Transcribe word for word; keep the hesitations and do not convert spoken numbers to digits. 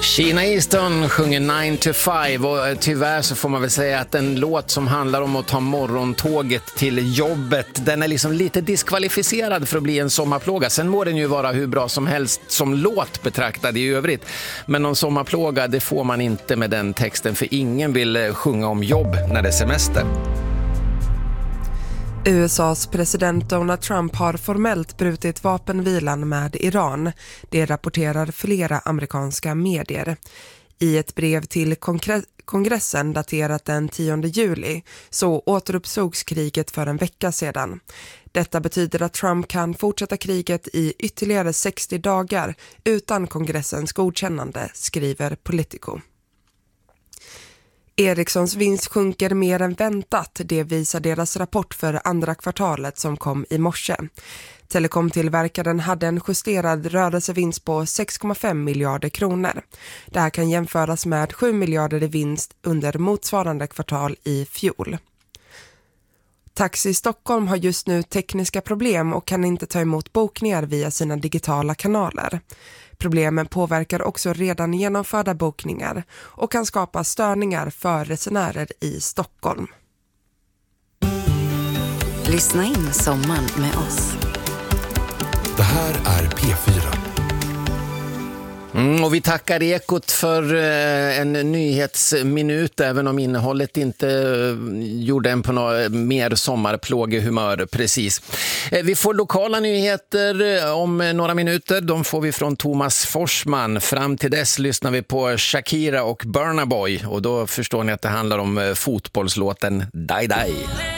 Sheena Easton sjunger nine to five och tyvärr så får man väl säga att en låt som handlar om att ta morgontåget till jobbet, den är liksom lite diskvalificerad för att bli en sommarplåga. Sen må den ju vara hur bra som helst som låt betraktad i övrigt. Men någon sommarplåga, det får man inte med den texten, för ingen vill sjunga om jobb när det är semester. U S A:s president Donald Trump har formellt brutit vapenvilan med Iran. Det rapporterar flera amerikanska medier. I ett brev till kongre- kongressen daterat den tionde juli så återupptogs kriget för en vecka sedan. Detta betyder att Trump kan fortsätta kriget i ytterligare sextio dagar utan kongressens godkännande, skriver Politico. Ericssons vinst sjunker mer än väntat, det visar deras rapport för andra kvartalet som kom i morse. Telekomtillverkaren hade en justerad rörelsevinst på sex komma fem miljarder kronor. Det här kan jämföras med sju miljarder i vinst under motsvarande kvartal i fjol. Taxi Stockholm har just nu tekniska problem och kan inte ta emot bokningar via sina digitala kanaler. Problemen påverkar också redan genomförda bokningar och kan skapa störningar för resenärer i Stockholm. Lyssna in sommaren med oss. Det här är P fyra. Mm, och vi tackar Ekot för eh, en nyhetsminut, även om innehållet inte eh, gjorde en på något mer sommarplågehumör precis. Eh, vi får lokala nyheter eh, om några minuter. De får vi från Thomas Forsman. Fram till dess lyssnar vi på Shakira och Burna Boy, och då förstår ni att det handlar om eh, fotbollslåten Die Die.